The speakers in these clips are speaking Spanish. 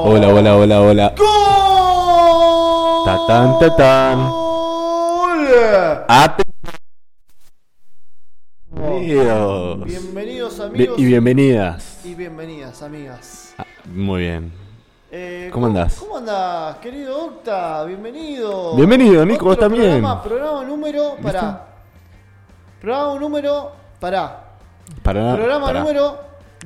Hola, hola, hola, hola. ¡Gol! Tatán, tatán. Bienvenidos. Bienvenidos amigos Y bienvenidas. y bienvenidas amigas. Muy bien. Eh, ¿Cómo andás? ¿Cómo andás, querido Octa? Bienvenido. Bienvenido, Nico, vos Otro también. Programa número, ¿Listo? Programa número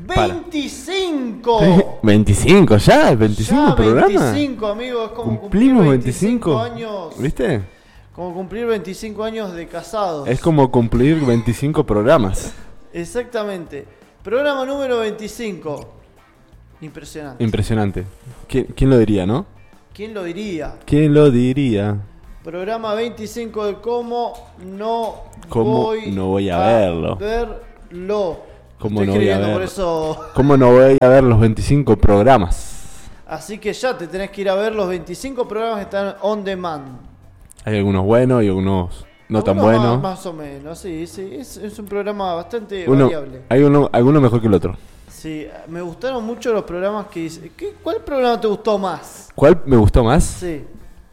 25. 25 ya, el 25 Ya, programa. 25, amigos, es como Cumplimos cumplir 25 años. ¿Viste? Como cumplir 25 años de casados. Es como cumplir 25 programas. Exactamente. Programa número 25. Impresionante. Impresionante. ¿Quién lo diría, no? ¿Quién lo diría? ¿Quién lo diría? Programa 25 de cómo no voy a verlo. verlo. ¿Cómo Estoy no voy a escribiendo, verlo? por eso. ¿Cómo no voy a ver los 25 programas? Así que ya te tenés que ir a ver los 25 programas que están on demand. Hay algunos buenos y algunos no tan Algunos buenos. Más o menos, sí. Es un programa bastante Uno, variable. hay alguno mejor que el otro. Sí, me gustaron mucho los programas que hice. ¿Cuál programa te gustó más? ¿Cuál me gustó más? Sí,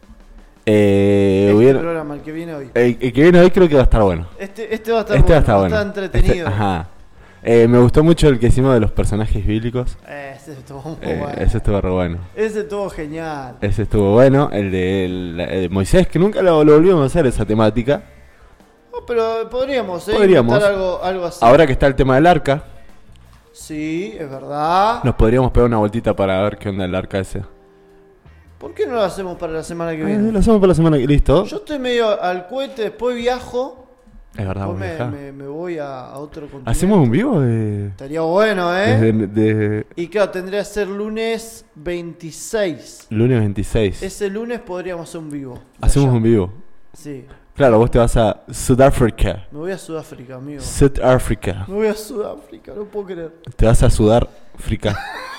Hubiera- programa, el que viene hoy. el que viene hoy creo que va a estar bueno. Este va a estar Este va bueno, a estar bueno. está entretenido. Ajá. Me gustó mucho el que hicimos de los personajes bíblicos. Ese estuvo muy bueno. Ese estuvo re bueno. Ese estuvo genial. Ese estuvo bueno. El de Moisés, que nunca lo volvimos a hacer esa temática. No, pero podríamos, Podríamos. intentar algo así. Ahora que está el tema del arca, Sí, es verdad. nos podríamos pegar una vueltita para ver qué onda el arca ese. ¿Por qué no lo hacemos para la semana que viene? Lo hacemos para la semana que listo. Yo estoy medio al cohete, después viajo. Es verdad, Después vos viajás. me voy a otro continente. ¿Hacemos un vivo de...? Estaría bueno, ¿eh? de Y claro, tendría que ser lunes 26. lunes 26. Ese lunes podríamos hacer un vivo. Hacemos Allá. un vivo. Sí. Claro, vos te vas a Sudáfrica. Me voy a Sudáfrica, amigo. Sudáfrica. Me voy a Sudáfrica, no puedo creer. Te vas a sudar frica.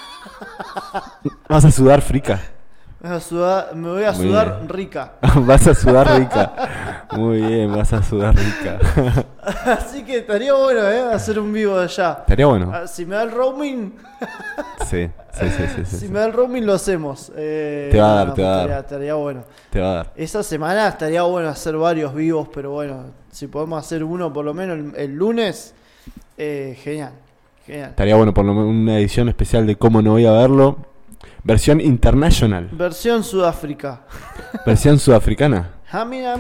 Vas a sudar frica. Me voy a Muy sudar bien. rica. Vas a sudar rica. Muy bien, vas a sudar rica. Así que estaría bueno, hacer un vivo de allá. Estaría bueno. Ah, si me da el roaming, Sí. si me da el roaming lo hacemos. Te va a dar, te va a dar. Estaría bueno. Te va a dar. Esa semana estaría bueno hacer varios vivos, pero bueno, si podemos hacer uno por lo menos el lunes, genial. Estaría bueno por lo menos una edición especial de Cómo no voy a verlo. Versión international. Versión Sudáfrica. Versión sudafricana. Ah, mira.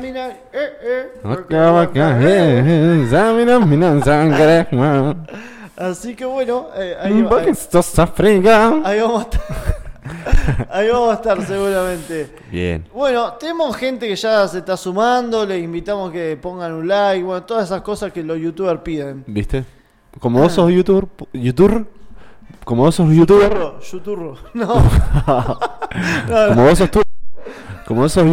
Así que bueno, ahí vamos a estar. Ahí vamos a estar seguramente. Bien. Bueno, tenemos gente que ya se está sumando, les invitamos que pongan un like, bueno, todas esas cosas que los youtubers piden. ¿Viste? Como vos sos youtuber. Como vos sos youtuber. Youturro. No. Como vos sos tú. Como vos sos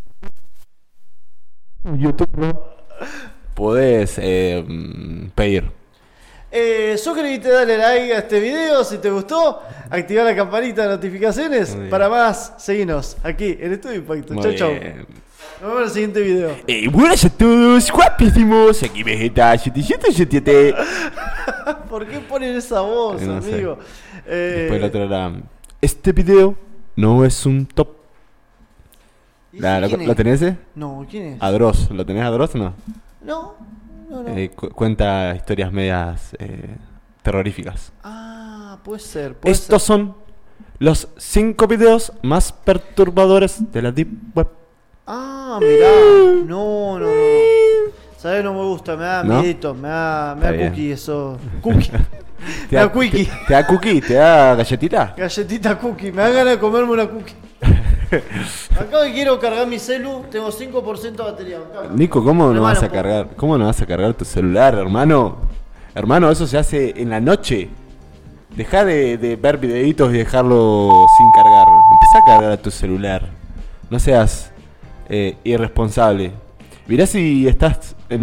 youtuber. Podés pedir. Suscríbete, dale like a este video si te gustó. Activa la campanita de notificaciones. Muy bien. Para más, seguinos aquí en Estudio Impacto. Muy Chau. bien. Nos vemos en el siguiente video. Buenas a todos, guapísimos. Aquí Vegeta 7777. ¿Por qué ponen esa voz, No sé. amigo? Después el otro era. Este video no es un top. ¿Y quién ¿Lo es? tenés ese? No, ¿quién es? A Dross. ¿Lo tenés a Dross o no? No. Cuenta historias medias terroríficas. Ah, puede ser. Estos son los 5 videos más perturbadores de la Deep Web. Ah, mirá. No. ¿Sabes? No me gusta, me da ¿No? miedito, me da Está bien. cookie eso. Cookie. Me da cookie. ¿Te da cookie? ¿Te da galletita? Galletita cookie, me da ganas de comerme una cookie. Acá que quiero cargar mi celu, tengo 5% de batería. Acá. Nico, ¿cómo no Hermano, vas a cargar? ¿Cómo no vas a cargar tu celular, hermano? Hermano, eso se hace en la noche. Deja de ver videitos y dejarlo sin cargar. Empezá a cargar a tu celular. No seas irresponsable. Mirá si estás en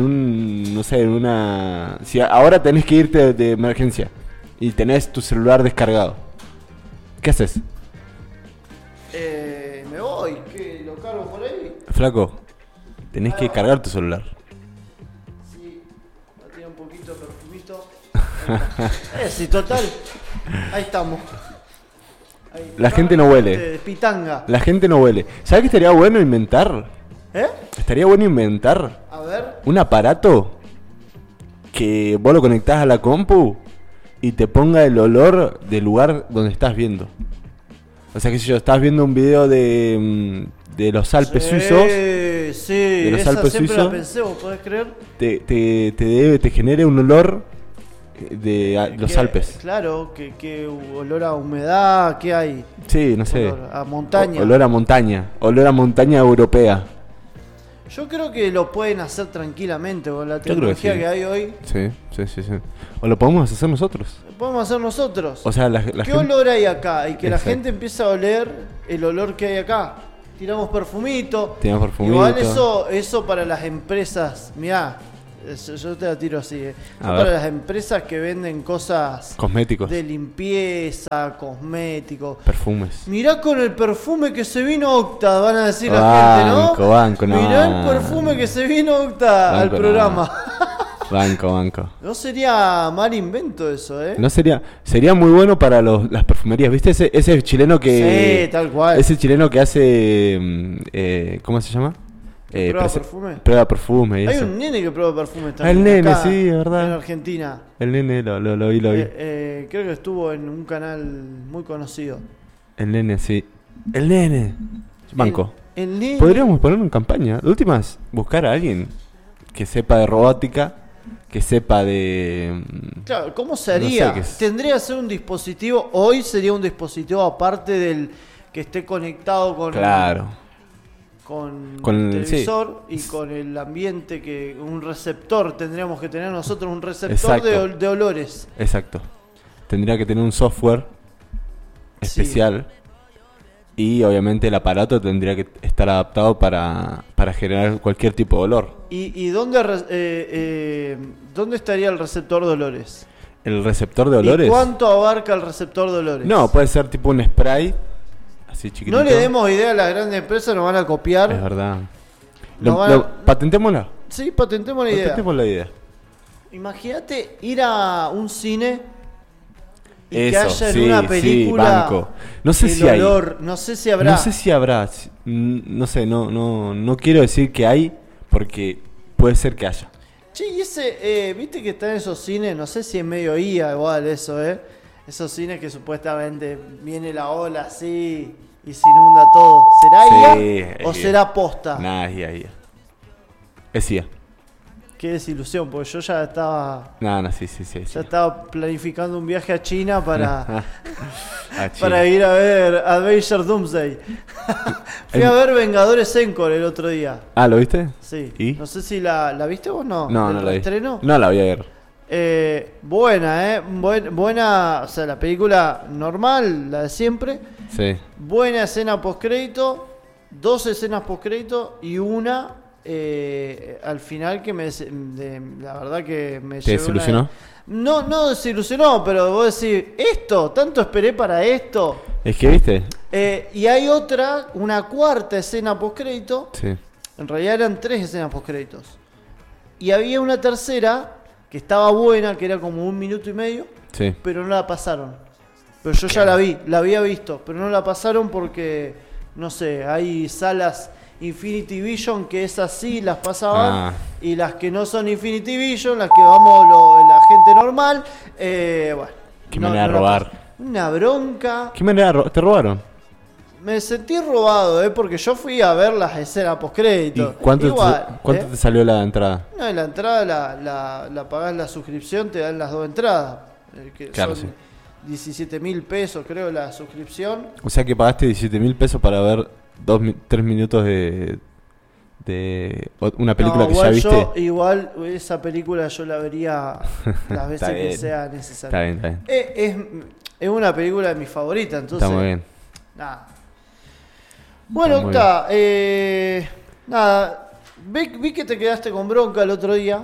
si ahora tenés que irte de emergencia y tenés tu celular descargado. ¿Qué haces? Me voy, ¿qué? ¿Lo cargo por ahí? Flaco, tenés que cargar tu celular. Sí, tiene un poquito de perfumito. Sí, total. Ahí estamos. Ahí. La gente no huele. Pitanga. La gente no huele. ¿Sabes qué estaría bueno inventar? ¿Eh? Estaría bueno inventar A ver. un aparato que vos lo conectás a la compu y te ponga el olor del lugar donde estás viendo. O sea, que si yo estás viendo un video de los Alpes suizos, Sí, de los esa Alpes siempre suizos, la pensé, ¿vos podés creer? te genere un olor de los Que- Alpes. Claro, que olor a humedad, ¿qué hay? Sí, no sé. Olor a montaña. Olor a montaña. Olor a montaña europea. Yo creo que lo pueden hacer tranquilamente con la creo que tecnología sí. que hay hoy. Sí. O lo podemos hacer nosotros. Lo podemos hacer nosotros. O sea, la ¿Qué gente... olor hay acá? Y que la Exacto. gente empiece a oler el olor que hay acá. Tiramos perfumito. Tiramos perfumito. Igual eso para las empresas, mirá, yo te la tiro así. Eso A ver. para las empresas que venden cosas Cosméticos. de limpieza, cosméticos. Perfumes. Mirá con el perfume que se vino Octa, van a decir la gente, ¿no? Banco, no. Mirá el perfume que se vino Octa al Banco, programa. Banco. No sería mal invento eso, ¿eh? No sería muy bueno para las perfumerías, ¿viste? Ese chileno que... Sí, tal cual. Ese chileno que hace... ¿cómo se llama? ¿Prueba perfume? Prueba perfume y Hay eso. un nene que prueba perfume Ah, también. el nene, acá, sí, es verdad. En Argentina. El nene lo vi. Creo que estuvo en un canal muy conocido. El nene, sí. El nene. Banco. El nene. Podríamos ponerlo en campaña. De últimas, buscar a alguien que sepa de robótica, que sepa de... Claro, ¿cómo se No haría? sé qué es. Tendría que ser un dispositivo. Hoy sería un dispositivo aparte del que esté conectado Claro. con el sí. televisor y con el ambiente, que un receptor. Tendríamos que tener nosotros un receptor Exacto. de olores. Exacto. Tendría que tener un software Sí. especial. Y obviamente el aparato tendría que estar adaptado para generar cualquier tipo de olor. ¿Y dónde estaría el receptor de olores? El receptor de olores. ¿Y cuánto abarca el receptor de olores? No, puede ser tipo un spray. Así chiquitito. No le demos idea a las grandes empresas, nos van a copiar. Es verdad. Nos van a- Patentémosla. Sí, patentemos la idea. Patentemos la idea. Imagínate ir a un cine y que Eso, haya en sí, una sí, película banco. No sé el si hay. olor, no sé si habrá. No sé si habrá. No sé, no quiero decir que hay porque puede ser que haya. Che, y ese, viste que están esos cines, no sé si en medio IA igual eso, esos cines que supuestamente viene la ola así y se inunda todo. ¿Será Sí, IA o es IA. será posta? Nada, es IA. Es IA. Qué desilusión, porque yo ya estaba Sí. ya estaba planificando un viaje a China para Ah, para chido. ir a ver Adventure Doomsday. Fui a ver Vengadores Encore el otro día. Ah, ¿lo viste? Sí. ¿Y? No sé si la viste vos no. No, ¿El no la vi. reestreno? No la voy a ver. Buena, buena, o sea, la película normal, la de siempre. Sí. Buena escena postcrédito, 2 escenas postcrédito y una al final que la verdad que me ¿Te llevó desilusionó? No desilusionó, pero vos decís, tanto esperé para esto. Es que, ¿viste? Y hay una cuarta escena postcrédito. Sí. En realidad eran 3 escenas postcréditos. Y había una tercera que estaba buena, que era como 1 minuto y medio, Sí. pero no la pasaron. Pero yo ya la había visto, pero no la pasaron porque, no sé, hay salas Infinity Vision que esas sí las pasaban, Ah. y las que no son Infinity Vision, las que vamos la gente normal, bueno. Qué manera de la robar. pasan. Una bronca. ¿Qué manera te robaron? Me sentí robado, porque yo fui a ver las escenas ¿Y postcrédito. cuánto, Igual, cuánto te salió la entrada? No, en la entrada la pagás la suscripción, te dan las 2 entradas. Que Claro, son sí. 17.000 pesos, creo, la suscripción. O sea que pagaste 17.000 pesos para ver 3 minutos de una película No, que ya viste. Igual esa película yo la vería las veces Está que bien. sea Está necesario. bien, está bien. Es una película de mis favoritas, entonces. Está muy bien. Nada. Bueno, muy Octa, nada. Vi que te quedaste con bronca el otro día.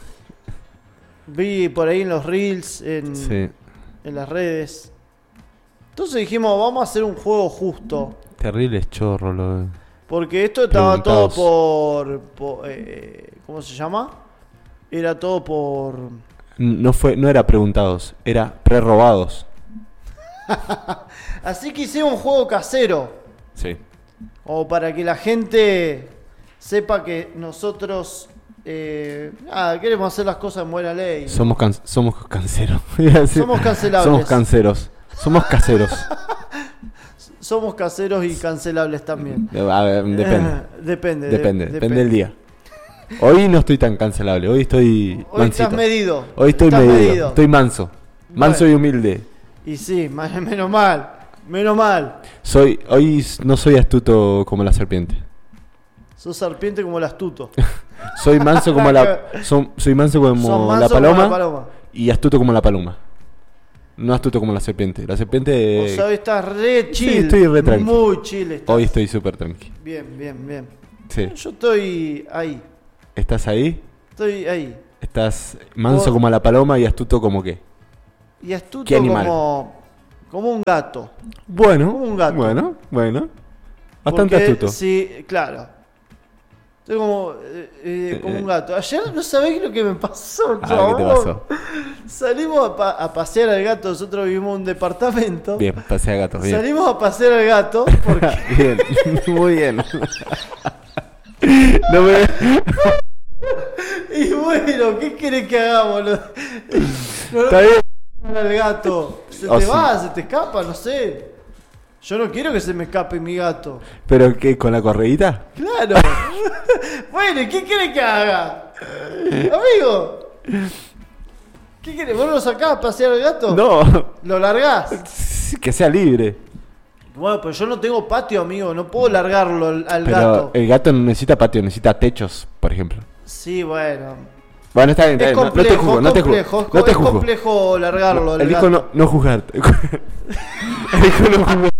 Vi por ahí en los reels, Sí. en las redes. Entonces dijimos, vamos a hacer un juego justo. Terrible chorro lo. Porque esto estaba todo Preguntados. ¿cómo se llama? Era todo por... No era preguntados, era prerrobados. Así que hicimos un juego casero. Sí. O para que la gente sepa que nosotros queremos hacer las cosas en buena ley. Somos canceros. Somos cancelables. Somos canceros. Somos caseros. Somos caseros y cancelables también. A ver, Depende del día. Hoy no estoy tan cancelable, hoy estoy Hoy mansito. estás medido. Hoy estoy medido. Estoy manso. Manso y humilde. Y sí, menos mal. Hoy no soy astuto como la serpiente. Sos serpiente como el astuto. Soy manso como soy manso como la paloma y astuto como la paloma. No astuto como la serpiente. La serpiente. Vos sabés, estás re chill. Sí, estoy re tranqui. Muy chill estás. Hoy estoy súper tranqui. Bien. Sí. Yo estoy ahí. ¿Estás ahí? Estoy ahí. ¿Estás manso como la paloma y astuto como qué? Y astuto ¿Qué animal? como un gato. Bueno. Como un gato. Bueno. Bastante Porque, astuto. Sí, claro. Estoy como un gato. Ayer no sabés lo que me pasó, chabón. ¿Qué te pasó? Salimos a pasear al gato. Nosotros vivimos en un departamento. Bien, pasea gato, bien. Salimos a pasear al gato porque... Bien, muy bien. No me... Y bueno, ¿qué querés que hagamos? Está bien. Al gato. Se te escapa, no sé. Yo no quiero que se me escape mi gato. ¿Pero qué? ¿Con la correíta? Claro. Bueno, ¿qué querés que haga? Amigo. ¿Qué querés? ¿Vos lo sacás a pasear al gato? No. ¿Lo largás? Que sea libre. Bueno, pero yo no tengo patio, amigo. No puedo largarlo al Pero gato. el gato no necesita patio, necesita techos, por ejemplo. Sí, bueno. Bueno, está bien, Es complejo, no te juzgo. es complejo largarlo. al Elijo gato. no juzgar. Elijo no juzgar.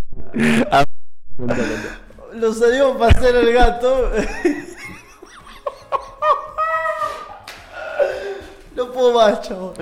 Lo salimos a pasear al gato. No puedo más, chavo.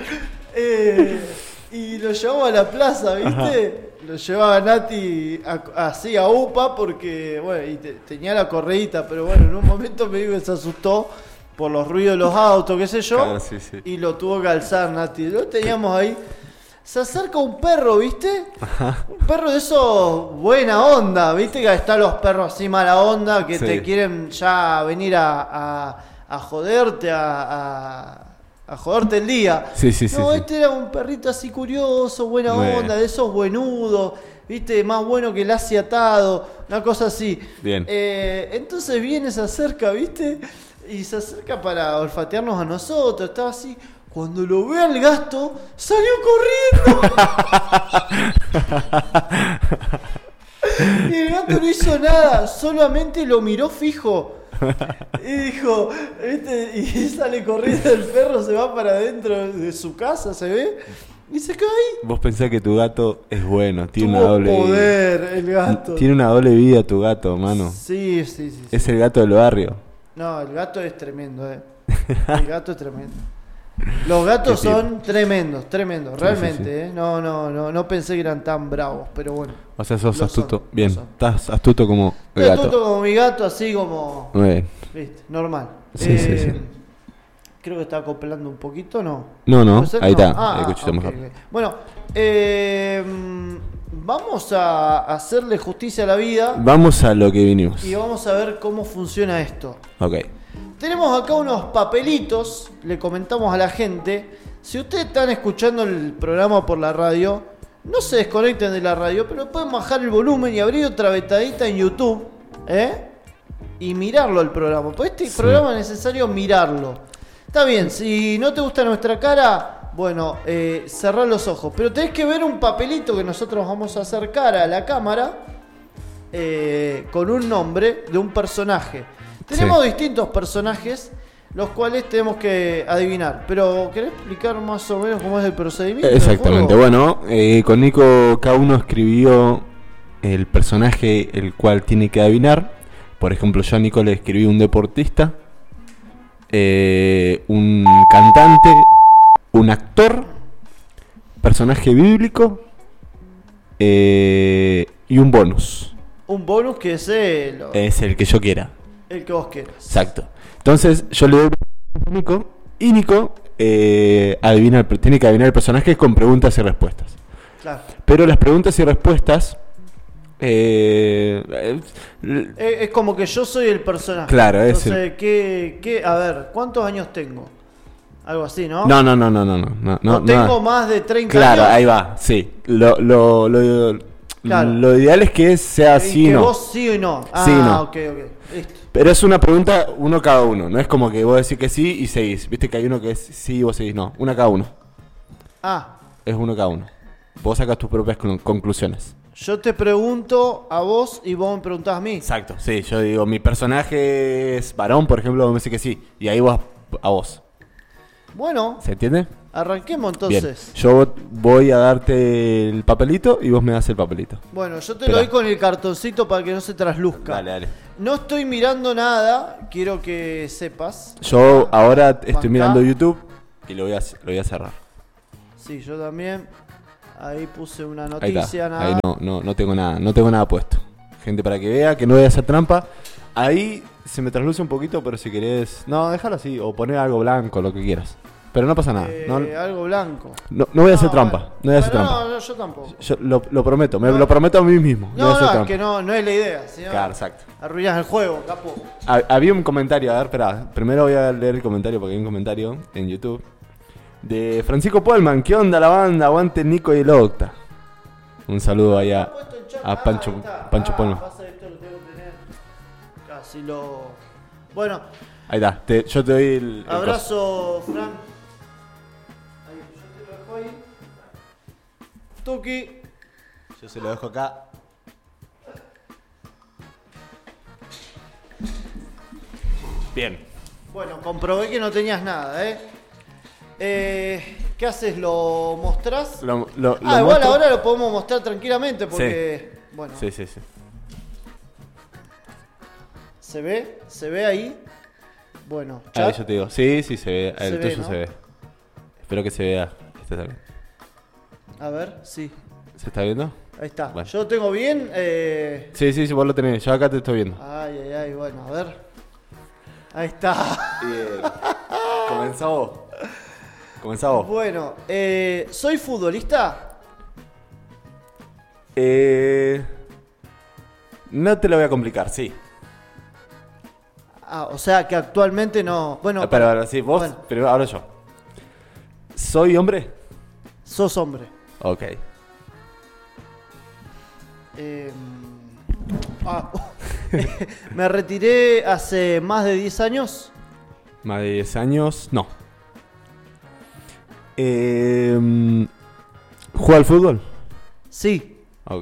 Y lo llevamos a la plaza, ¿viste? Ajá. Lo llevaba Nati así a UPA porque, bueno, y tenía la correíta, pero bueno, en un momento me dijo que se asustó por los ruidos de los autos, qué sé yo. Claro, sí. Y lo tuvo que alzar, Nati. Lo teníamos ahí. Se acerca un perro, ¿viste? Ajá. Un perro de esos buena onda, ¿viste? Que están los perros así mala onda que te quieren ya venir a joderte, a joderte el día. Sí. No, este era un perrito así curioso, buena onda, de esos buenudos, ¿viste? Más bueno que el Asie atado, una cosa así. Bien. Entonces viene, se acerca, ¿viste? Y se acerca para olfatearnos a nosotros, estaba así. Cuando lo ve al gato, salió corriendo. Y el gato no hizo nada, solamente lo miró fijo. Y dijo, ¿viste? Y sale corriendo el perro, se va para adentro de su casa, ¿se ve? Y se cae. Vos pensás que tu gato es bueno, tiene Tuvo una doble poder vida. El gato. Tiene una doble vida tu gato, mano. Sí. Es el gato del barrio. No, el gato es tremendo, El gato es tremendo. Los gatos son tremendos, realmente, Sí. No pensé que eran tan bravos, pero bueno. O sea, sos astuto. Bien, estás astuto como el Estoy gato. astuto como mi gato, así como... Muy bien. ¿Viste? Normal. Sí. Creo que está acoplando un poquito, ¿no? No, ahí está. Okay. Bueno, vamos a hacerle justicia a la vida. Vamos a lo que vinimos. Y vamos a ver cómo funciona esto. Ok. Tenemos acá unos papelitos, le comentamos a la gente. Si ustedes están escuchando el programa por la radio, no se desconecten de la radio, pero pueden bajar el volumen y abrir otra vetadita en YouTube, y mirarlo el programa. Porque este programa es necesario mirarlo. Está bien, si no te gusta nuestra cara, bueno, cerrá los ojos. Pero tenés que ver un papelito que nosotros vamos a acercar a la cámara con un nombre de un personaje. Tenemos distintos personajes, los cuales tenemos que adivinar. Pero, ¿querés explicar más o menos cómo es el procedimiento? Exactamente. Bueno, con Nico cada uno escribió el personaje el cual tiene que adivinar. Por ejemplo, yo a Nico le escribí un deportista, un cantante, un actor, personaje bíblico y un bonus. Un bonus que es el que yo quiera. El que vos quieras. Exacto. Entonces yo le doy a Nico y Nico tiene que adivinar el personaje con preguntas y respuestas. Claro. Pero las preguntas y respuestas... Es como que yo soy el personaje. Claro, es entonces, a ver, ¿cuántos años tengo? Algo así, ¿no? No, No tengo más de 30 Claro, años. ahí va, sí. Claro. Lo ideal es que sea Y sí que y no. vos sí o no. Ah, Sí y no. ok. Listo. Pero es una pregunta uno cada uno. No es como que vos decís que sí y seguís. Viste que hay uno que es sí y vos seguís no. Una cada uno. Ah, Es uno cada uno. Vos sacas tus propias conclusiones. yo te pregunto a vos y vos me preguntás a mí. Exacto, sí. Yo digo, mi personaje es varón, por ejemplo, vos me decís que sí. Y ahí vos a vos. Bueno, ¿Se entiende? arranquemos Bien. entonces. Yo voy a darte el papelito y vos me das el papelito. Bueno, yo te Esperá. lo doy con el cartoncito para que no se trasluzca. Dale. No estoy mirando nada, quiero que sepas. Yo ahora estoy Bancá. mirando YouTube y lo voy a cerrar. Sí, yo también. Ahí puse una Ahí noticia, está. nada. Ahí no tengo nada puesto. Gente, para que vea que no voy a hacer trampa. Ahí se me trasluce un poquito, pero si querés... No, déjalo así. O poner algo blanco, lo que quieras. Pero no pasa nada. Algo blanco. No voy a hacer trampa. Bueno. No voy a hacer Bueno, trampa. No, yo tampoco. Yo lo prometo. Me lo prometo a mí mismo. voy a No, hacer es trampa. que no es la idea. ¿Sí? Claro, exacto. Arruinas el juego, capo. Había un comentario, a ver, espera. Primero voy a leer el comentario porque hay un comentario en YouTube. De Francisco Polman. ¿Qué onda la banda? Aguante el Nico y el Octa. Un saludo ahí a Pancho Polman. Pasa que esto lo tengo que tener. Casi lo. Bueno, Ahí está. Yo te doy el coso. abrazo, Fran. Ahí, yo te lo dejo ahí. Tuki. Yo se lo dejo acá. Bien. Bueno, comprobé que no tenías nada, ¿qué haces? ¿Lo mostrás? Lo igual muestro. ahora lo podemos mostrar tranquilamente porque. Bueno, Sí. ¿se ve? ¿Se ve ahí? Bueno, Ahí chat. yo te digo. Sí, se ve. Se El ve, tuyo ¿no? se ve. Espero que se vea. Este también. A ver, sí. ¿Se está viendo? Ahí está. Bueno. Yo lo tengo bien. Sí, vos lo tenés. Yo acá te estoy viendo. Ay, bueno, a ver. Ahí está. Bien. Comenzá vos. Bueno, ¿soy futbolista? No te lo voy a complicar, sí. Ah, o sea que actualmente no. Bueno, Pero ahora sí, vos. bueno. Pero ahora yo. ¿Soy hombre? sos hombre. Ok. Me retiré hace más de 10 años. Más de 10 años, no. ¿Juega al fútbol? Sí. Ok.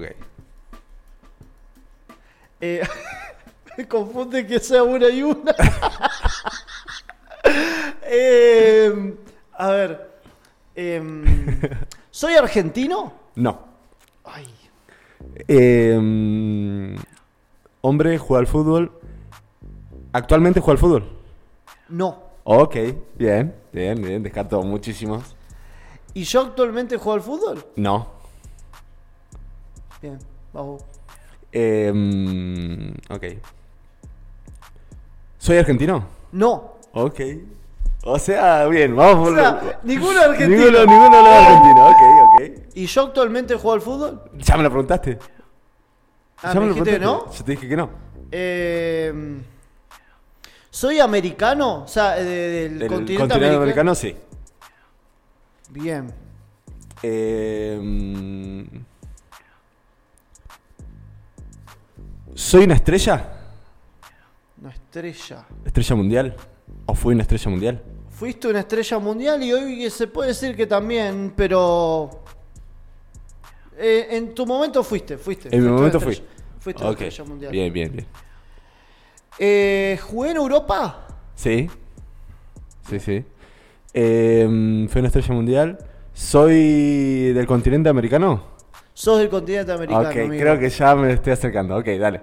Me confunde que sea una y una. A ver. ¿Soy argentino? No. Ay. Hombre, juega al fútbol. ¿Actualmente juega al fútbol? No. Ok, bien. Descarto muchísimos. ¿Y yo actualmente juego al fútbol? No. Bien, vamos. Ok. ¿Soy argentino? No. Ok. O sea, bien, vamos O por sea, ninguno argentino. Ninguno lo argentino. Ok. ¿Y yo actualmente juego al fútbol? ¿Ya me lo preguntaste? Ah, ¿Ya ¿me lo dijiste que preguntaste? no? Yo te dije que no. ¿Soy americano? O sea, del Del continente americano, americano. sí. Bien. ¿Soy una estrella? Una estrella. ¿Estrella mundial? ¿O fui una estrella mundial? Fuiste una estrella mundial y hoy se puede decir que también, pero... en tu momento fuiste. En mi momento una fui. estrella. Fuiste una Ok, estrella mundial. bien. ¿Jugué en Europa? Sí. Fui una estrella mundial. ¿Soy del continente americano? Sos del continente americano, Ok, amigo. creo que ya me estoy acercando. Ok, dale.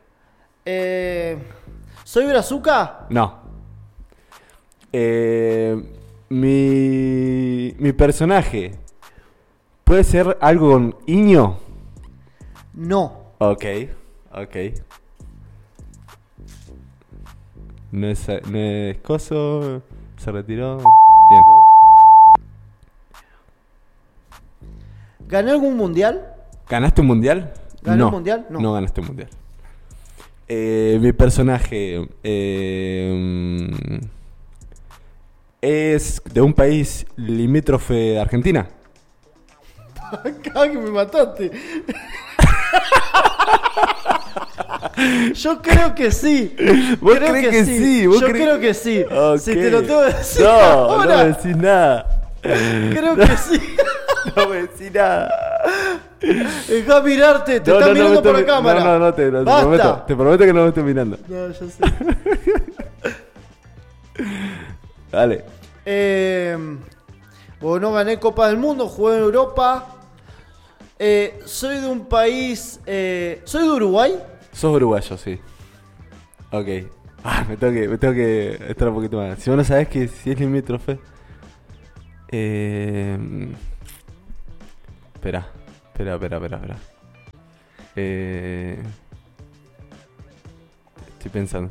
¿Soy brazuca? No. Mi personaje puede ser algo con Iño. No. Ok. No es coso. Se retiró. Bien. ¿Gané algún mundial? ¿Ganaste un mundial? ¿Gané No. un mundial? No. No ganaste un mundial. Mi personaje es de un país limítrofe de Argentina. Acá que me mataste. Yo creo que sí. ¿Vos creo crees que sí? Yo creo que sí. Ok. Si te lo tengo que decir No, ahora, no me decís nada. creo que sí. No me decís nada. Deja mirarte, te No, están no, mirando me por la estoy- cámara. No, te Basta. prometo que no me estoy mirando. No, ya sé. Dale. Bueno, no gané Copa del Mundo, jugué en Europa. Soy de un país. Soy de Uruguay. Sos uruguayo, sí. Ok. Me tengo que estar un poquito más. Si vos no sabés que si es limítrofe. Espera. Estoy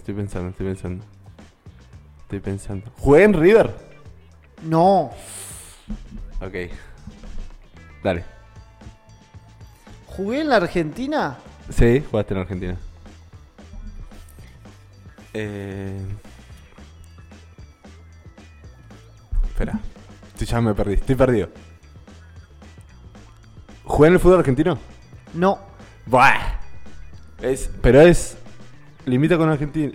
pensando. ¿Jugué en River? No. Ok. Dale. ¿Jugué en la Argentina? Sí, jugaste en Argentina. Espera. Ya me perdí. Estoy perdido. ¿Jugué en el fútbol argentino? No. Buah. Pero es... Limita con Argentina.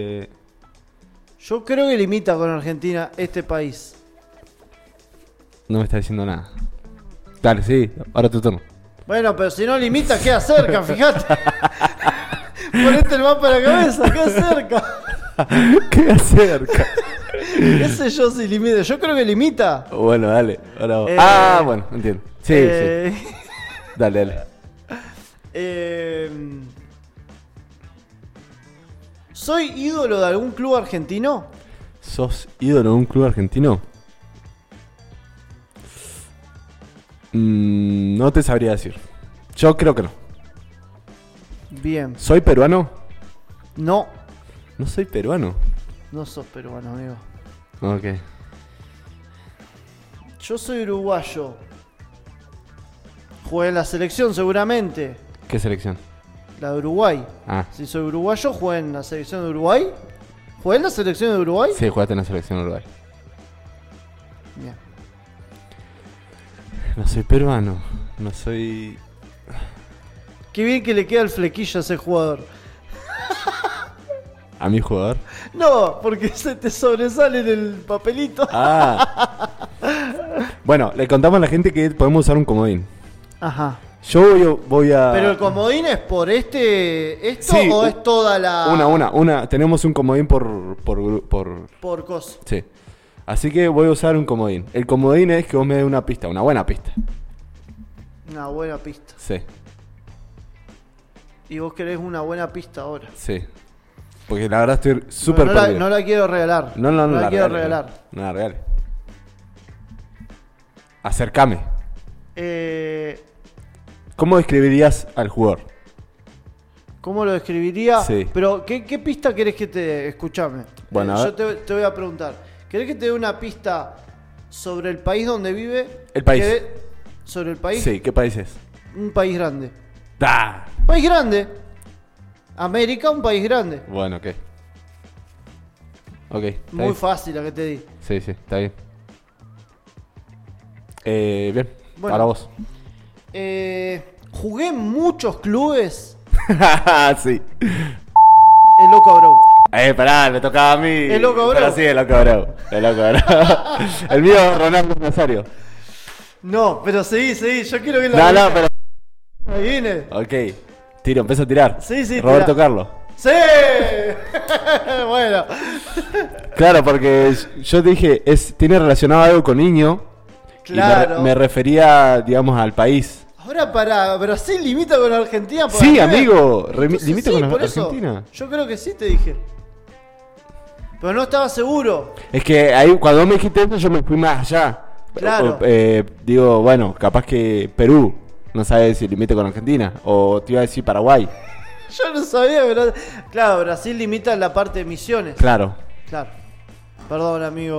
Yo creo que limita con Argentina este país. No me está diciendo nada. Dale, sí. Ahora tu turno. Bueno, pero si no limita, queda cerca, fíjate. Ponete el mapa en la cabeza, queda cerca. Queda cerca. ¿Qué sé yo si limita? Yo creo que limita. Bueno, dale. Ahora vos. Bueno, entiendo. Sí, sí. Dale. ¿Soy ídolo de algún club argentino? ¿Sos ídolo de un club argentino? No te sabría decir. Yo creo que no. Bien. ¿Soy peruano? No. No soy peruano. No sos peruano, amigo. Ok. Yo soy uruguayo. Jugué en la selección seguramente. ¿Qué selección? La de Uruguay. Ah. Si soy uruguayo, jugué en la selección de Uruguay. ¿Jugué en la selección de Uruguay? Sí, jugaste en la selección de Uruguay. Bien. No soy peruano. No soy... Qué bien que le queda el flequillo a ese jugador. ¿A mi jugador? No, porque se te sobresale en el papelito. Ah. Bueno, le contamos a la gente que podemos usar un comodín. Ajá. Yo voy a... ¿Pero el comodín es por esto Sí, o es toda la...? Una. Tenemos un comodín por... Por cosa. Sí. Así que voy a usar un comodín. El comodín es que vos me des una pista, una buena pista. Una buena pista. Sí, Y vos querés una buena pista ahora. sí. Porque la verdad estoy súper no perdido. no la quiero regalar. No la quiero regales, regalar. No la regales. Acércame. ¿Cómo describirías al jugador? ¿Cómo lo describiría? Sí. Pero, ¿qué pista querés que te... Escuchame. Bueno, a yo te voy a preguntar. ¿Querés que te dé una pista sobre el país donde vive? El país. ¿Sobre el país? Sí, ¿qué país es? Un país grande. ¡Da! ¿País grande? América, un país grande. Bueno, ok. Ok. está Muy bien. fácil la que te di. Sí, está bien. Bien. Bueno. Ahora vos. Jugué en muchos clubes. Sí. El Loco Abreu. Pará, me tocaba a mí. El Loco Abreu. Pero sí, el Loco Abreu. El mío es Ronaldo Nazario. No, pero seguí. Yo quiero que No, pero... Ahí viene. Ok. Tiro, empiezo a tirar. Sí, Roberto tirá. Carlos. ¡Sí! Bueno. Claro, porque yo dije, tiene relacionado algo con niño. Claro. Y me refería, digamos, al país. Ahora para Brasil limita con Argentina. por Sí, Argentina. amigo. Entonces, Limita sí, con por eso. Argentina. Yo creo que sí, te dije. Pero no estaba seguro. Es que ahí, cuando vos me dijiste eso, yo me fui más allá. Claro. Digo, bueno, capaz que Perú no sabe si limita con Argentina. O te iba a decir Paraguay. Yo no sabía, pero... Claro, Brasil limita en la parte de Misiones. Claro. Claro. Perdón, amigo.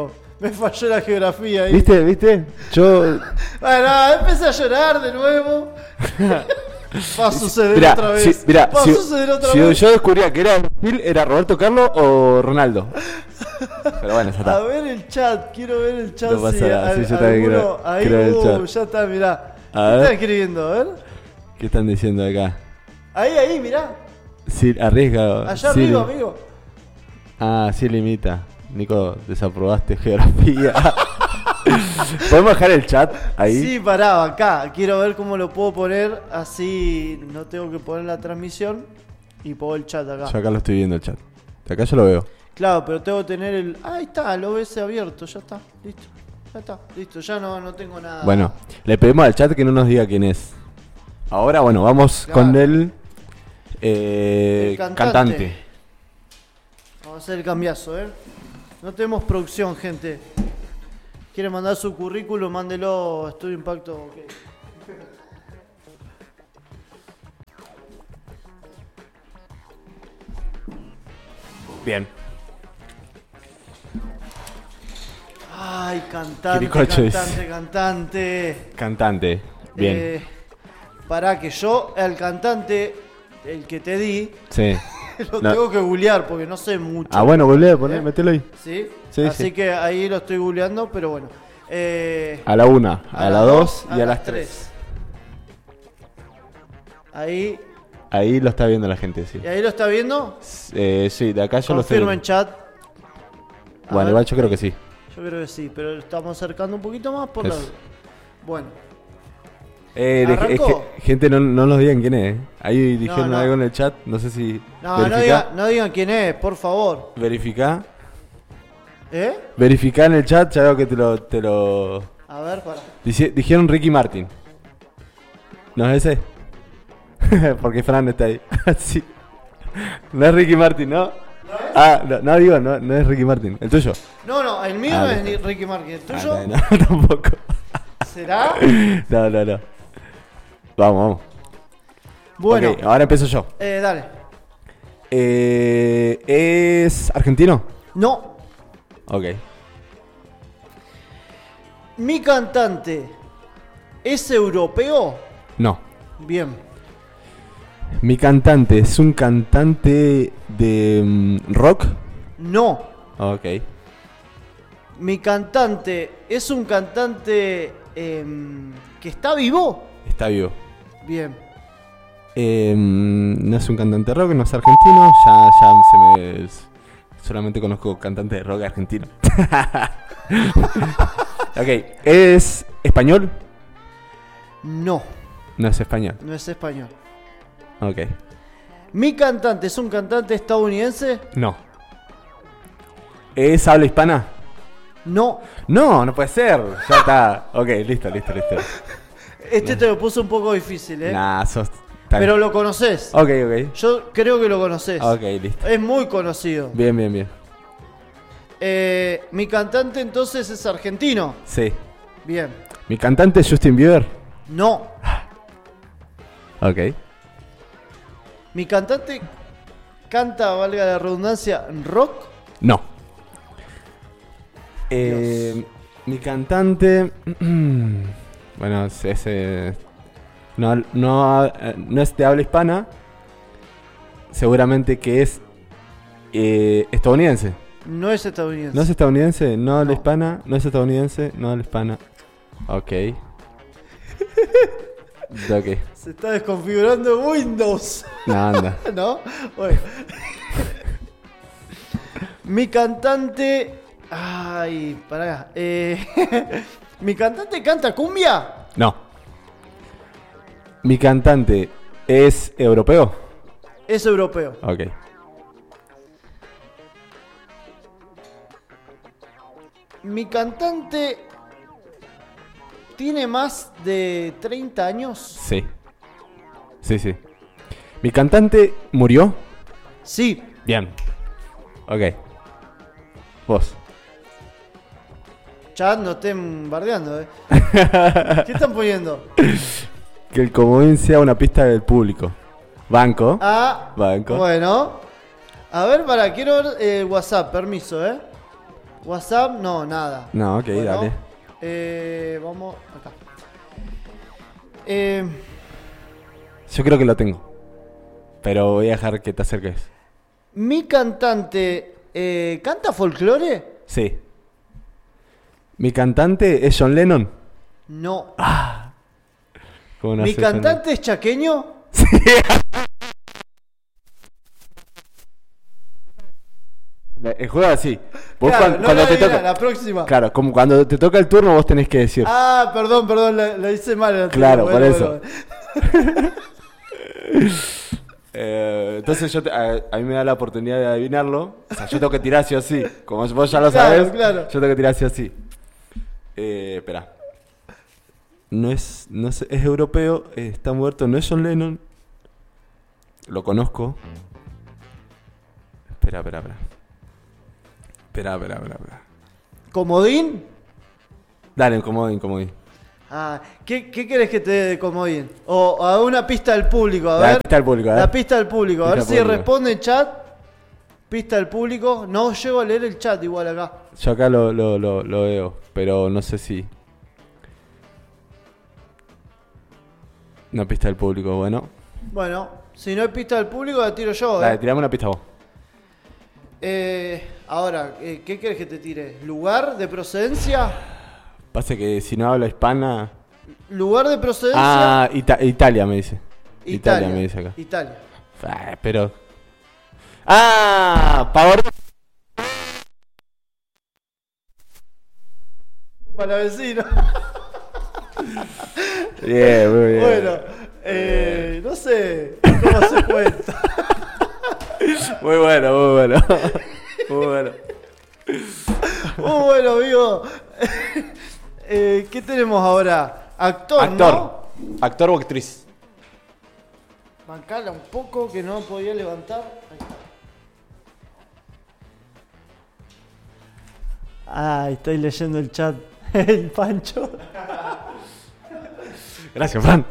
Me falló la geografía ahí. ¿Viste? Yo... Bueno, empecé a llorar de nuevo. Va a suceder Mirá, otra vez. si, mirá, Va a suceder otra vez. yo descubría que era Brasil, era Roberto Carlos o Ronaldo. Pero bueno, ya está. A ver el chat, quiero ver el chat. No pasa si nada, sí, yo también alguno- ahí, quiero ver el chat. ya está, mirá. A ¿Qué ver. están escribiendo? A ver. ¿Qué están diciendo acá? Ahí, mirá. Sí, arriesga. Allá sí, arriba, amigo. Ah, sí limita. Nico, desaprobaste geografía. ¿Podemos dejar el chat ahí? Sí, pará, acá. Quiero ver cómo lo puedo poner. Así no tengo que poner la transmisión. Y pongo el chat acá. Yo acá lo estoy viendo el chat. Acá yo lo veo. Claro, pero tengo que tener el... Ahí está, el OBS abierto. Ya está, listo. Ya está, listo. Ya no tengo nada. Bueno, le pedimos al chat que no nos diga quién es. Ahora, bueno, vamos Claro. con el, cantante. cantante. Vamos a hacer el cambiazo, No tenemos producción, gente. ¿Quiere mandar su currículum? Mándelo a Estudio Impacto. Ok. Bien. Ay, cantante, Quiricoches. cantante. Cantante. Bien. Pará, que yo, el cantante, el que te di, Sí. lo No. tengo que googlear porque no sé mucho. Ah, bueno, volví a poner, metelo ahí. ¿Sí? Sí, Así sí. que ahí lo estoy googleando, pero bueno. A la 1, a la 2 y a las 3. 3. Ahí, Ahí lo está viendo la gente, sí. ¿y ahí lo está viendo? Sí, de acá yo lo estoy Confirma en viendo. chat. A Bueno, ver. igual yo creo que sí. Yo creo que sí, pero lo estamos acercando un poquito más por la... Eso. Bueno, Es ¿Arrancó? que, gente, no nos digan quién es. Ahí dijeron no. algo en el chat, no sé si... no digan quién es, por favor. Verificá. ¿Eh? Verificá en el chat, ya veo que te lo... A ver, para. Dijeron Ricky Martin. ¿No es ese? Porque Fran está ahí. Sí. No es Ricky Martin, ¿no? Ah, no digo, no es Ricky Martin. ¿El tuyo? No, el mío Ah, no es listo. ni Ricky Martin. ¿El tuyo? Ah, no, tampoco. ¿Será? No. Vamos. Bueno, Ok, ahora empiezo yo. dale. ¿Es argentino? No, Ok. mi cantante es europeo. No. Bien. Mi cantante es un cantante de rock. No, Ok. mi cantante es un cantante que está vivo. Está vivo. Bien. No es un cantante de rock, no es argentino. Ya solamente conozco cantantes de rock argentino. Ok. ¿Es español? No, No es español. no es español. Ok. Mi cantante es un cantante estadounidense. No. ¿Es habla hispana? No. No puede ser. Ya está. Ok, listo. Este te lo puse un poco difícil, Nah, sos... Pero lo conoces. Ok. Yo creo que lo conoces. Ok, listo. Es muy conocido. Bien. Mi cantante entonces es argentino. Sí. Bien. ¿Mi cantante es Justin Bieber? No. Ok. Mi cantante canta, valga la redundancia, rock. No. Dios. Mi cantante... bueno, no es de habla hispana. Seguramente que es estadounidense. No es estadounidense. ¿No es estadounidense? ¿No habla No. hispana? ¿No es estadounidense? ¿No habla hispana? Ok. Ok. Se está desconfigurando Windows. No, anda. ¿No? Bueno. Mi cantante... Ay, pará. ¿Mi cantante canta cumbia? No. ¿Mi cantante es europeo? Es europeo. Ok. ¿Mi cantante tiene más de 30 años? Sí. ¿Mi cantante murió? Sí. Bien. Ok. Vos. Chat, no estén bardeando, ¿Qué están poniendo? Que el comodín sea una pista del público. Banco. Ah, Banco. bueno. A ver, quiero ver WhatsApp, permiso, WhatsApp, no, nada. No, ok, Bueno, dale. Vamos acá. Yo creo que lo tengo. Pero voy a dejar que te acerques. Mi cantante, ¿canta folclore? Sí. ¿Mi cantante es John Lennon? No. ¿Cómo no ¿Mi sé John cantante es chaqueño? Lennon? El juego es así. Vos Claro, no cuando la te adivina, toca. la próxima. Claro, como cuando te toca el turno, vos tenés que decir. Perdón, la hice mal. Claro, por eso. Bueno. Entonces a mí me da la oportunidad de adivinarlo. O sea, yo tengo que tirar sí o sí. Como vos ya lo Claro, sabés, claro. yo tengo que tirar sí o sí. Espera. No es europeo, está muerto, no es John Lennon. Lo conozco. Espera. ¿Comodín? Dale, comodín. ¿Qué querés que te dé de comodín? O a una pista del público, a ver. La pista del público, a ver. La pista del público, a ver Pista si del público. responde en chat. Pista del público. No llego a leer el chat igual acá. Yo acá lo veo, pero no sé si. Una pista del público, bueno. Bueno, si no hay pista del público, la tiro yo. Dale, tirame una pista vos. Ahora, ¿qué querés que te tire? ¿Lugar de procedencia? Pasa que si no habla hispana. ¿Lugar de procedencia? Italia me dice. Italia me dice acá. Italia. Pero. Pavarotti. Para vecino. Bien, muy bien. Bueno, no sé cómo se cuenta. Muy bueno. Muy bueno. Bueno, amigo. ¿Qué tenemos ahora? Actor, ¿no? Actor o actriz. Bancala un poco que no podía levantar. Ahí está. Estoy leyendo el chat. El Pancho. Gracias, Fran.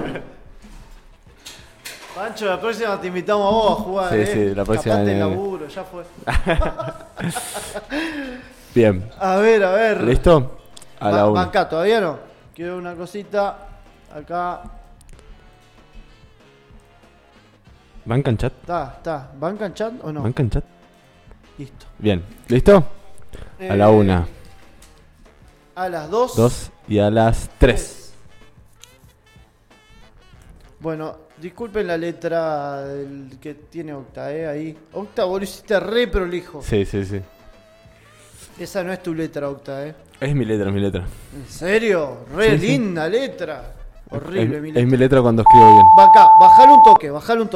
Pancho, la próxima te invitamos a vos a jugar. Sí, la próxima. Escapate el laburo, ya fue. Bien. A ver. ¿Listo? A la una. Bancá, todavía no. Quiero una cosita. Acá. ¿Banca en chat? Está. ¿Banca en chat o no? ¿Banca en chat? Listo. Bien. ¿Listo? A la una. A las 2. 2 y a las 3. Bueno, disculpen la letra del que tiene Octa, ahí. Octa, vos lo hiciste re prolijo. Sí. Esa no es tu letra, Octa, Es mi letra. ¿En serio? Re Sí. linda letra. Horrible mi letra. Es mi letra cuando escribo bien. Acá, bajale un toque.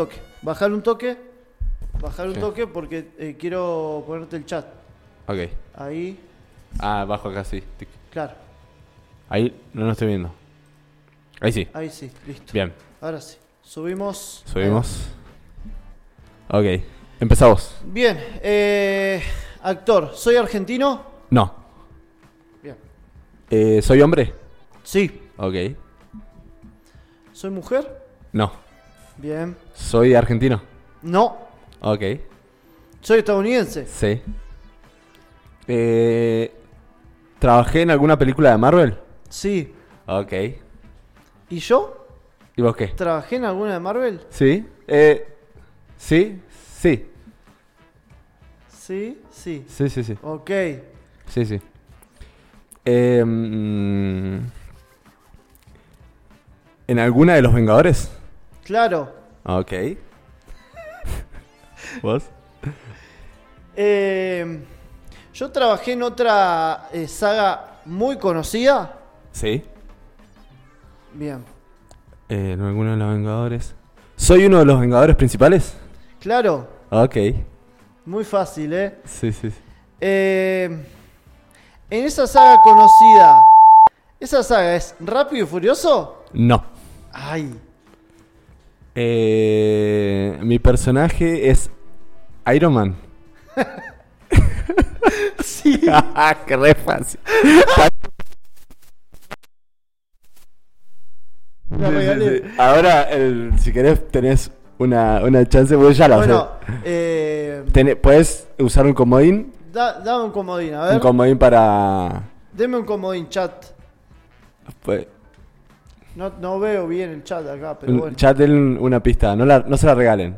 Bajale un Sí. toque porque quiero ponerte el chat. Ok. Ahí, Bajo acá, sí. Tic. claro. Ahí no lo estoy viendo. Ahí sí. Ahí sí, listo. Bien. Ahora sí. Subimos. Subimos. Ok. Empezamos. Bien. Actor, ¿soy argentino? No. Bien. ¿Soy hombre? Sí. Ok. ¿Soy mujer? No. Bien. ¿Soy argentino? No. Ok. ¿Soy estadounidense? Sí. ¿Trabajé en alguna película de Marvel? Sí. Ok. ¿Y yo? ¿Y vos qué? ¿Trabajé en alguna de Marvel? ¿Sí? ¿Sí? Sí. Sí, sí. Sí. Ok. Sí. ¿En alguna de los Vengadores? Claro. Ok. ¿Vos? Yo trabajé en otra saga muy conocida. Sí. Bien. ¿En alguno de los Vengadores? ¿Soy uno de los Vengadores principales? Claro. Ok. Muy fácil, ¿eh? Sí. En esa saga conocida, ¿esa saga es Rápido y Furioso? No. Ay. Mi personaje es Iron Man. Sí. Qué re fácil. La regalé. Sí. Ahora, si querés, tenés una chance, porque ya la Bueno, sé. Puedes usar un comodín Dame un comodín, a ver. Un comodín para... Deme un comodín, chat. Pues, No veo bien el chat acá, pero bueno. ya den una pista. No se la regalen.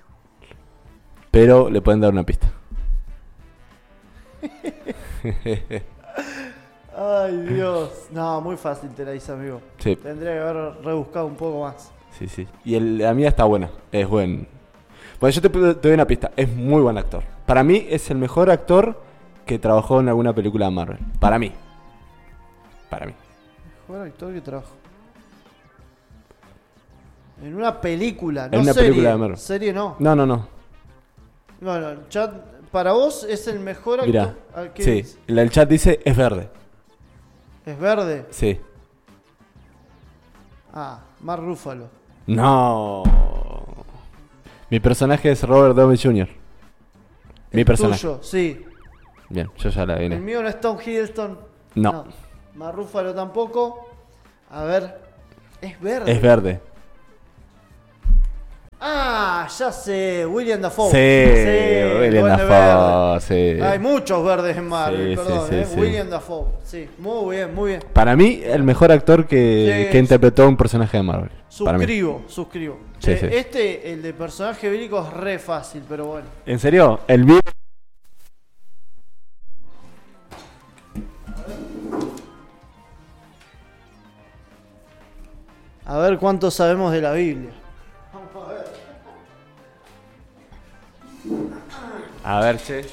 Pero le pueden dar una pista. Ay, Dios. No, muy fácil te la hice, amigo. Sí. Tendría que haber rebuscado un poco más. Sí. Y la mía está buena. Es buen. Bueno, yo te doy una pista. Es muy buen actor. Para mí es el mejor actor que trabajó en alguna película de Marvel. Para mí. Mejor actor que trabajo. En una película, no En una serie. película de Marvel. Serie no. No. Bueno, chat, para vos es el mejor actor. Mira. ¿Qué Sí. dice? El chat dice es verde. ¿Es verde? Sí. Mark Ruffalo. No. Mi personaje es Robert Downey Jr. Mi personaje. Tuyo, sí. Bien, yo ya la El vine. mío no es Tom Hiddleston. No. Mark Ruffalo tampoco. A ver. Es verde. Es verde. Ya sé. William Dafoe. Sí, William Duende Dafoe, Verde. sí. Hay muchos verdes en Marvel, Sí, perdón. sí. William Dafoe. Sí, muy bien, muy bien. Para mí, el mejor actor que Sí, interpretó un personaje de Marvel. Para mí. Suscribo. Sí, sí. El de personaje bélico es re fácil, pero bueno. ¿En serio? El mío. A ver cuánto sabemos de la Biblia. A ver, che.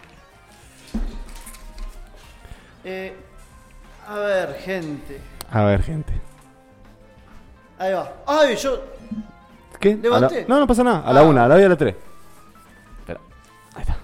A ver, gente. A ver, gente. Ahí va. Ay, yo. ¿Qué? ¿Levanté? No pasa nada. A la 1, a la 2 y a la 3. Espera. Ahí está.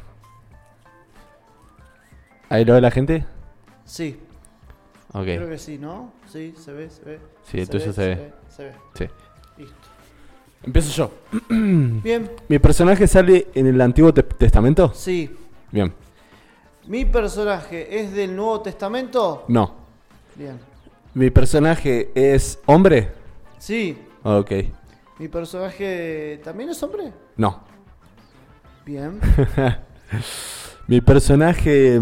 ¿Ahí lo ve la gente? Sí. Ok. Creo que sí, ¿no? Sí, se ve. Sí, el tuyo se ve. Se ve. Sí. Listo. Empiezo yo. Bien. ¿Mi personaje sale en el Antiguo Testamento? Sí. Bien. ¿Mi personaje es del Nuevo Testamento? No. Bien. ¿Mi personaje es hombre? Sí. Ok. ¿Mi personaje también es hombre? No. Bien. ¿Mi personaje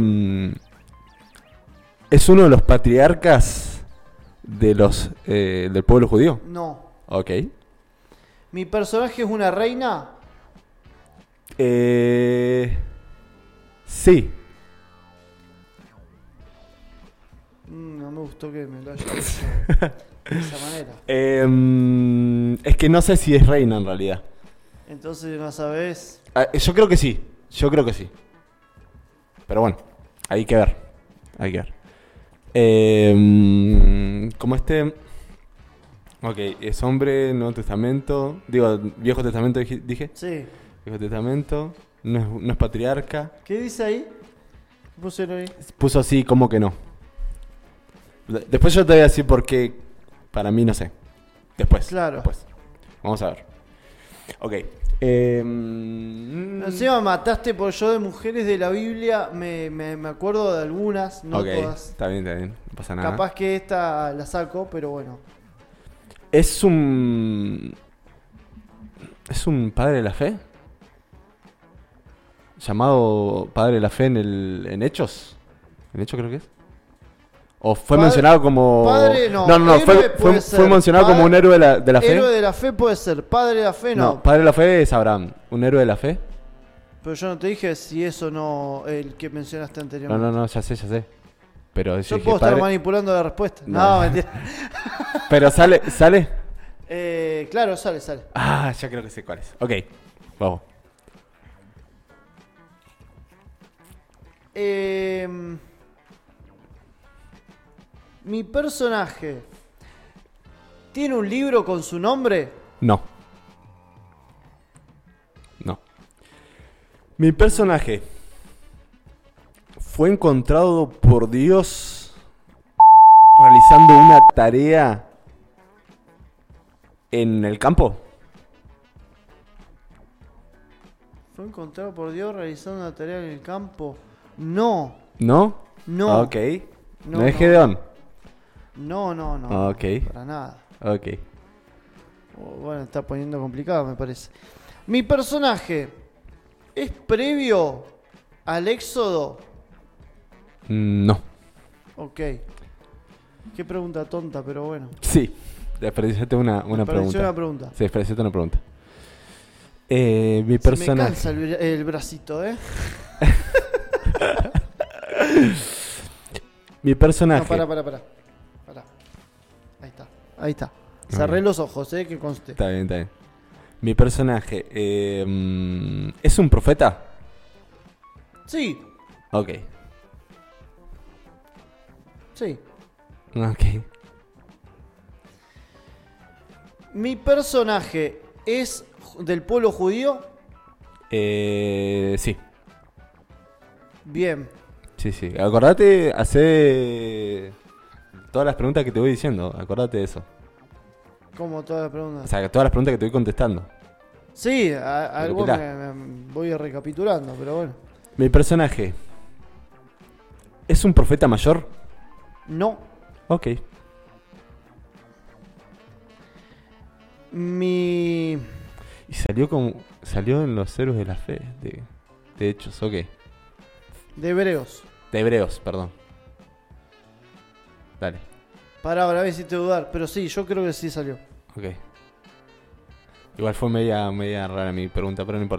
es uno de los patriarcas de del pueblo judío? No. Ok. ¿Mi personaje es una reina? Sí. No me gustó que me lo haya dicho de esa manera. Es que no sé si es reina en realidad. Entonces no sabes. Yo creo que sí. Pero bueno, hay que ver. Como ok, es hombre, Nuevo Testamento. Digo, Viejo Testamento dije. Sí. Viejo Testamento. No es patriarca. ¿Qué dice ahí? ¿Qué pusieron ahí? Puso así como que no. Después yo te voy a decir por qué. Para mí no sé. Después. Claro. Vamos a ver. Ok. Encima mataste por yo de mujeres de la Biblia. Me acuerdo de algunas, no ok, todas. está bien. No pasa nada. Capaz que esta la saco, pero bueno. ¿Es un padre de la fe? ¿Llamado padre de la fe en Hechos? ¿En Hechos creo que es? ¿O fue mencionado como...? Padre no. Fue mencionado como un héroe de la fe. Héroe de la fe puede ser. Padre de la fe no. Padre de la fe es Abraham. ¿Un héroe de la fe? Pero yo no te dije si eso no... El que mencionaste anteriormente. No, ya sé. Pero yo puedo estar manipulando la respuesta. No, mentira. Pero sale. Claro, sale. Ya creo que sé cuál es. Ok, vamos. Mi personaje tiene un libro con su nombre. No. Mi personaje fue encontrado por Dios realizando una tarea en el campo. ¿Fue encontrado por Dios realizando una tarea en el campo? No. ¿No? No. Ok. No, ¿No es Gedeón? No. Ok. Para nada. Ok. Bueno, está poniendo complicado, me parece. Mi personaje es previo al Éxodo. No. Ok. Qué pregunta tonta, pero bueno. Sí. Desperdiciaste una Me pareció pregunta. una pregunta. Sí, desperdiciaste una pregunta. Mi Se me personaje. cansa el bracito, ¿eh? Mi personaje. No, pará. Ahí está. Cerré los ojos, que conste. Está bien. Mi personaje. ¿Es un profeta? Sí, Ok. sí. Ok. Mi personaje es del pueblo judío. Sí. Bien. Sí. Acordate, hacer todas las preguntas que te voy diciendo. Acordate de eso. Como todas las O preguntas. sea, todas las preguntas que te voy contestando. Sí, algo Repetá. me voy recapitulando, pero bueno. Mi personaje. ¿Es un profeta mayor? No. Ok. Mi... Y salió en los héroes de la fe. De hechos, ok. De hebreos. De hebreos, perdón. Dale. Pará, ahora me hiciste dudar, pero sí, yo creo que sí salió. Ok. Igual fue media rara mi pregunta, pero no importa.